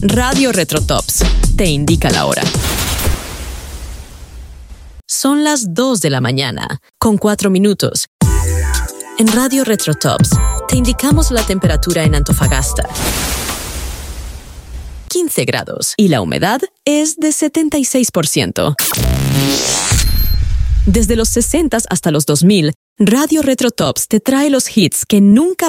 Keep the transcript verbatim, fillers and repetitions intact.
Radio Retrotops te indica la hora. Son las dos de la mañana, con cuatro minutos. En Radio Retrotops te indicamos la temperatura en Antofagasta. quince grados y la humedad es de setenta y seis por ciento. Desde los sesenta hasta los dos mil, Radio Retrotops te trae los hits que nunca